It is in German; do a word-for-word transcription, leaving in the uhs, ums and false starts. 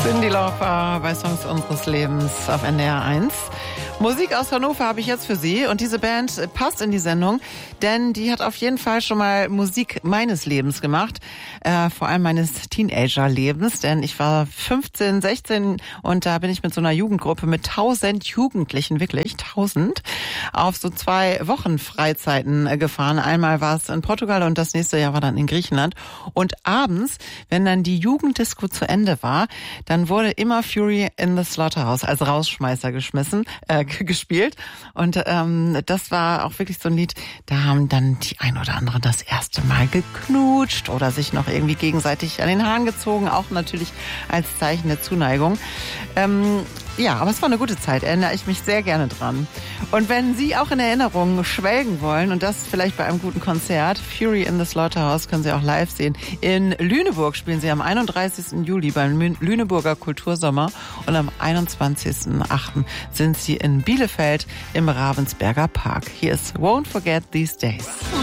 Cyndi Lauper bei Songs unseres Lebens auf N D R eins. Musik aus Hannover habe ich jetzt für Sie und diese Band passt in die Sendung, denn die hat auf jeden Fall schon mal Musik meines Lebens gemacht, äh, vor allem meines Teenager-Lebens, denn ich war fünfzehn, sechzehn und da bin ich mit so einer Jugendgruppe mit tausend Jugendlichen, wirklich tausend, auf so zwei Wochen Freizeiten gefahren. Einmal war es in Portugal und das nächste Jahr war dann in Griechenland und abends, wenn dann die Jugenddisco zu Ende war, dann wurde immer Fury in the Slaughterhouse als Rausschmeißer geschmissen, äh, gespielt. Und ähm, das war auch wirklich so ein Lied, da haben dann die ein oder anderen das erste Mal geknutscht oder sich noch irgendwie gegenseitig an den Haaren gezogen, auch natürlich als Zeichen der Zuneigung. Ähm, ja, aber es war eine gute Zeit, erinnere ich mich sehr gerne dran. Und wenn Sie auch in Erinnerungen schwelgen wollen und das vielleicht bei einem guten Konzert, Fury in the Slaughterhouse können Sie auch live sehen. In Lüneburg spielen Sie am einunddreißigsten Juli beim Lüneburger Kultursommer und am einundzwanzigsten achten sind Sie in Bielefeld im Ravensberger Park. Hier ist Won't Forget These Days.